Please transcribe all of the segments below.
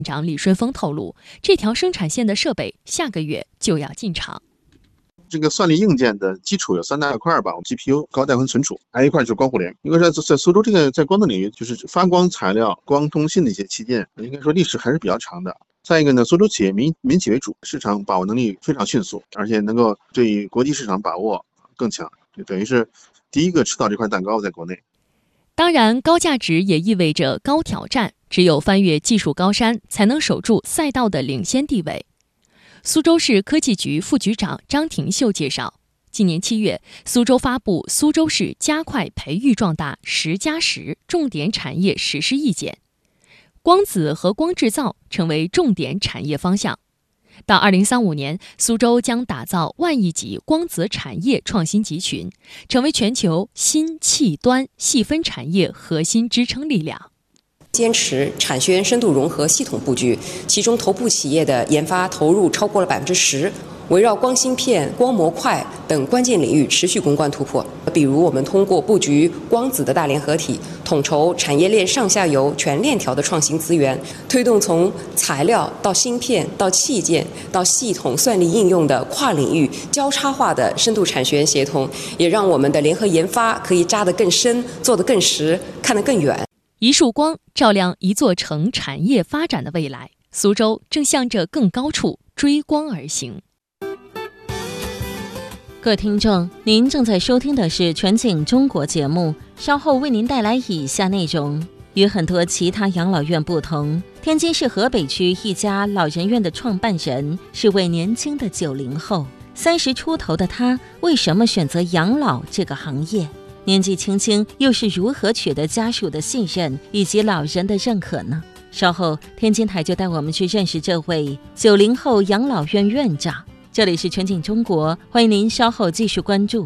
长李顺峰透露，这条生产线的设备下个月就要进场。 这个算力硬件的基础有3大块吧，GPU 高带宽存储，还有一块就是光互联。因为在苏州这个在光的领域，就是发光材料、光通信的一些器件，应该说历史还是比较长的。再一个呢，苏州企业民企为主，市场把握能力非常迅速，而且能够对国际市场把握更强，就等于是第一个吃到这块蛋糕在国内。 当然，高价值也意味着高挑战，只有翻越技术高山，才能守住赛道的领先地位。苏州市科技局副局长张廷秀介绍，今年7月，苏州发布《苏州市加快培育壮大10+10重点产业实施意见》，光子和光制造成为重点产业方向。到2035年，苏州将打造万亿级光子产业创新集群，成为全球新器端细分产业核心支撑力量。 坚持产学研深度融合系统布局，其中头部企业的研发投入超过了10%，围绕光芯片、光模块等关键领域持续攻关突破。比如，我们通过布局光子的大联合体，统筹产业链上下游全链条的创新资源，推动从材料到芯片到器件到系统算力应用的跨领域交叉化的深度产学研协同，也让我们的联合研发可以扎得更深，做得更实，看得更远。 一束光照亮一座城产业发展的未来，苏州正向着更高处追光而行。 各位听众，您正在收听的是全景中国节目，稍后为您带来以下内容。与很多其他养老院不同，天津市河北区一家老人院的创办人是位年轻的90后，30出头的他为什么选择养老这个行业？年纪轻轻又是如何取得家属的信任以及老人的认可呢？稍后天津台就带我们去认识这位90后养老院院长。这里是全景中国，欢迎您稍后继续关注。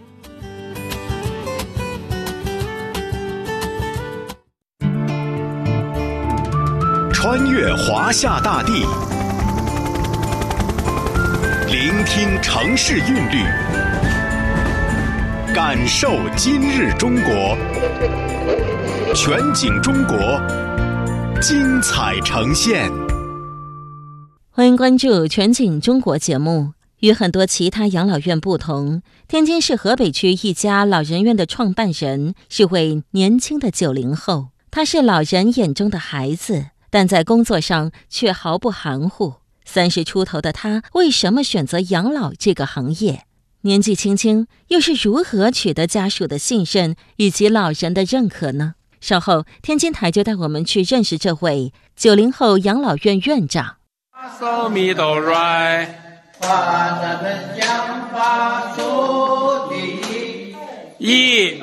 穿越华夏大地，聆听城市韵律，感受今日中国，全景中国，精彩呈现。 欢迎关注全景中国节目。与很多其他养老院不同，天津市河北区一家老人院的创办人是位年轻的90后，他是老人眼中的孩子，但在工作上却毫不含糊。30出头的他为什么选择养老这个行业？年纪轻轻又是如何取得家属的信任以及老人的认可呢？稍后天津台就带我们去认识这位90后养老院院长。 手米都软， 把咱们想法说的 1、2、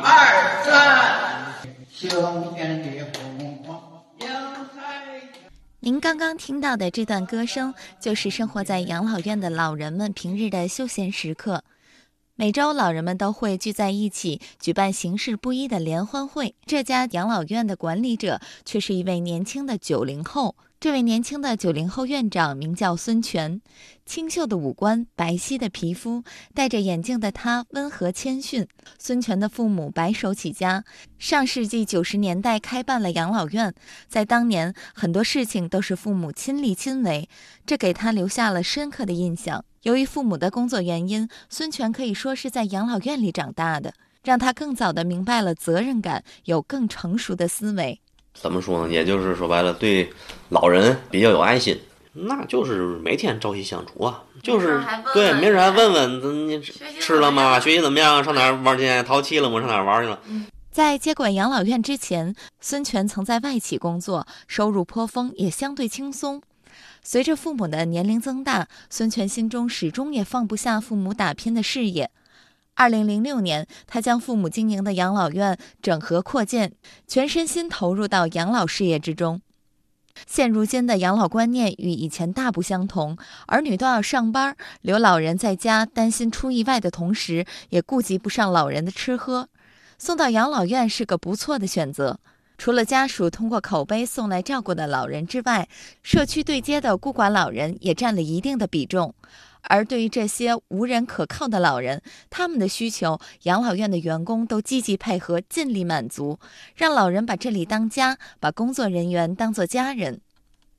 3，秋天的红花洋海。 您刚刚听到的这段歌声，就是生活在养老院的老人们平日的休闲时刻。每周，老人们都会聚在一起，举办形式不一的联欢会。这家养老院的管理者却是一位年轻的90后。这位年轻的90后院长名叫孙权，清秀的五官，白皙的皮肤，戴着眼镜的他温和谦逊。孙权的父母白手起家，上世纪90年代开办了养老院，在当年很多事情都是父母亲力亲为，这给他留下了深刻的印象。由于父母的工作原因，孙权可以说是在养老院里长大的，让他更早地明白了责任感，有更成熟的思维。 怎么说呢？也就是说白了，对老人比较有爱心，那就是每天朝夕相处啊，就是对，没事还问问你吃了吗？学习怎么样？上哪儿玩去？淘气了吗？上哪儿玩去了？ 在接管养老院之前，孙权曾在外企工作，收入颇丰，也相对轻松。随着父母的年龄增大，孙权心中始终也放不下父母打拼的事业。2006年，他将父母经营的养老院整合扩建，全身心投入到养老事业之中。现如今的养老观念与以前大不相同，儿女都要上班，留老人在家，担心出意外的同时，也顾及不上老人的吃喝。送到养老院是个不错的选择。除了家属通过口碑送来照顾的老人之外，社区对接的孤寡老人也占了一定的比重。而对于这些无人可靠的老人，他们的需求，养老院的员工都积极配合，尽力满足，让老人把这里当家，把工作人员当作家人。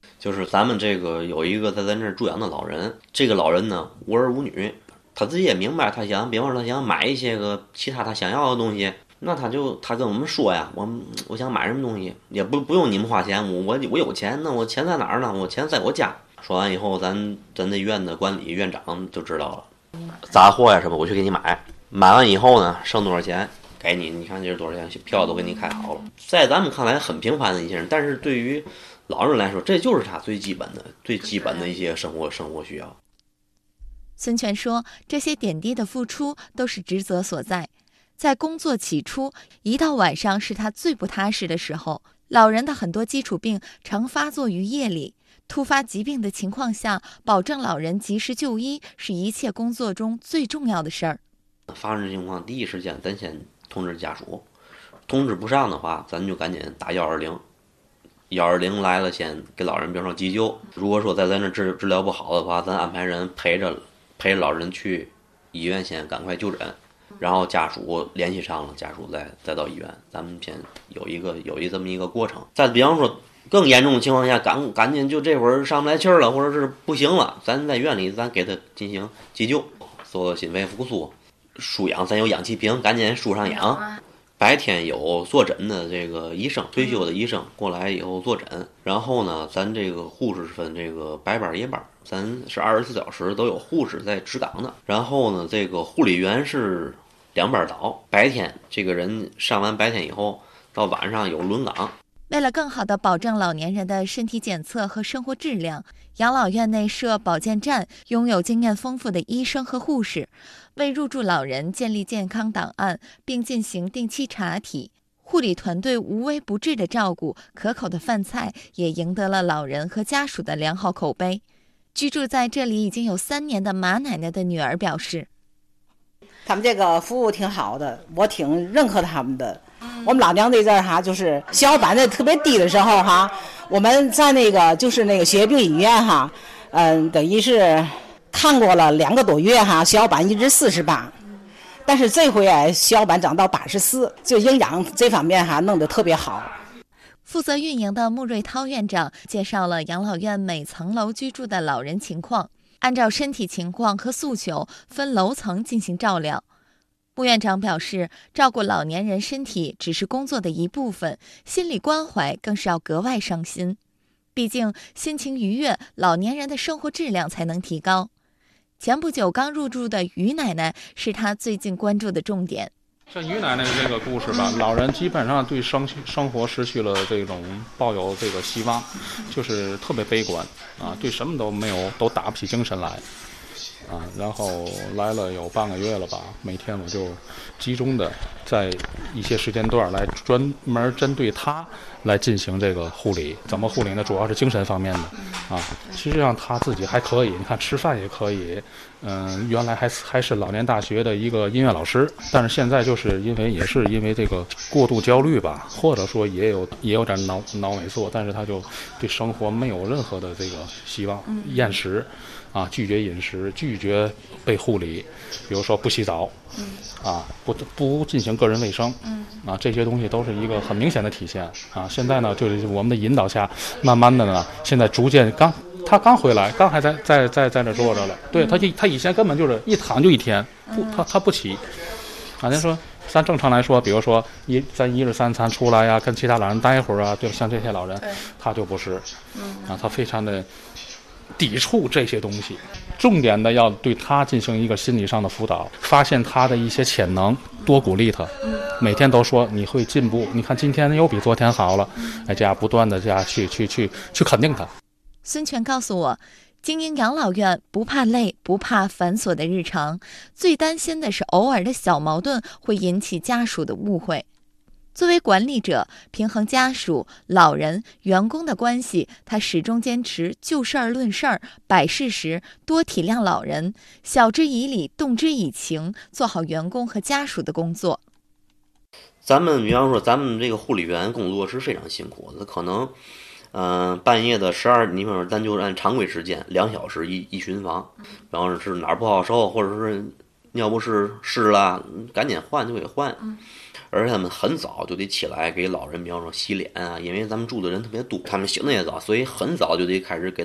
就是咱们这个有一个在咱这儿住养的老人，这个老人呢无儿无女，他自己也明白，他想，比方说他想买一些个其他他想要的东西，那他跟我们说呀，我想买什么东西，也不用你们花钱，我有钱，那我钱在哪儿呢？我钱在我家。说完以后，咱那院的管理院长就知道了，杂货呀什么我去给你买，买完以后呢，剩多少钱给你，你看这是多少钱，票都给你开好了。在咱们看来很平凡的一些人，但是对于老人来说，这就是他最基本的一些生活需要。 孙权说，这些点滴的付出都是职责所在。在工作起初，一到晚上是他最不踏实的时候。老人的很多基础病常发作于夜里，突发疾病的情况下，保证老人及时就医是一切工作中最重要的事儿。 发生情况第一时间咱先通知家属，通知不上的话，咱就赶紧打120，120来了先给老人比方说急救。如果说在咱这治疗不好的话，咱安排人陪着老人去医院先赶快就诊，然后家属联系上了，家属再到医院，咱们先有这么一个过程。再比方说更严重的情况下，赶紧就这会儿上不来气儿了，或者是不行了，咱在院里咱给他进行急救，做心肺复苏，输氧，咱有氧气瓶，赶紧输上氧。白天有坐诊的这个医生，退休的医生过来以后坐诊，然后呢，咱这个护士分这个白班夜班，咱是24小时都有护士在值岗的。然后呢，这个护理员是2班倒，白天这个人上完白天以后，到晚上有轮岗。 为了更好地保证老年人的身体检测和生活质量，养老院内设保健站，拥有经验丰富的医生和护士，为入住老人建立健康档案，并进行定期查体。护理团队无微不至的照顾，可口的饭菜也赢得了老人和家属的良好口碑。居住在这里已经有3年的马奶奶的女儿表示， 他们这个服务挺好的，我挺认可他们的。我们老娘这阵儿哈，就是血小板的特别低的时候哈，我们在那个血液病医院哈，等于是看过了2个多月哈，血小板一直48，但是这回血小板涨到84，就营养这方面哈弄得特别好。 负责运营的穆瑞涛院长介绍了养老院每层楼居住的老人情况，按照身体情况和诉求分楼层进行照料。穆院长表示，照顾老年人身体只是工作的一部分，心理关怀更是要格外上心。毕竟心情愉悦，老年人的生活质量才能提高。前不久刚入住的于奶奶是他最近关注的重点。 像于奶奶这个故事吧，老人基本上对生活失去了这种抱有这个希望，就是特别悲观啊，对什么都没有，都打不起精神来。然后来了有半个月了吧，每天我就集中的在一些时间段来专门针对他来进行这个护理。怎么护理呢？主要是精神方面的实际上他自己还可以，你看吃饭也可以。原来还是老年大学的一个音乐老师，但是现在就是因为这个过度焦虑吧，或者说也有点脑萎缩，但是他就对生活没有任何的这个希望，厌食。拒绝饮食，拒绝被护理，比如说不洗澡，不进行个人卫生，这些东西都是一个很明显的体现现在呢，就是我们的引导下，慢慢的呢，现在逐渐他刚回来，刚还在那坐着了，对他以前根本就是一躺就一天，他不起，咱说咱正常来说，比如说咱1日3餐出来呀，跟其他老人待一会儿就像这些老人，他就不是，他非常的抵触这些东西，重点的要对他进行一个心理上的辅导，发现他的一些潜能，多鼓励他，每天都说你会进步，你看今天又比昨天好了，这样不断的这样去肯定他。 孙权告诉我，经营养老院不怕累，不怕繁琐的日常，最担心的是偶尔的小矛盾会引起家属的误会。作为管理者，平衡家属、老人、员工的关系，他始终坚持就事儿论事儿，摆事实，多体谅老人，晓之以理，动之以情，做好员工和家属的工作。 咱们比方说，咱们这个护理员工作是非常辛苦的，可能半夜的12，你比方说咱就按常规时间2小时一巡房，然后是哪儿不好受，或者是尿不湿了，赶紧换就给换。 而且他们很早就得起来给老人，比方说洗脸啊，因为咱们住的人特别多，他们醒的也早，所以很早就得开始给